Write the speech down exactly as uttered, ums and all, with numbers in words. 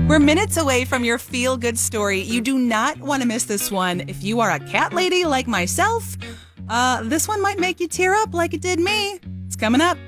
We're minutes away from your feel-good story. You do not want to miss this one. If you are a cat lady like myself, uh, this one might make you tear up like it did me. It's coming up.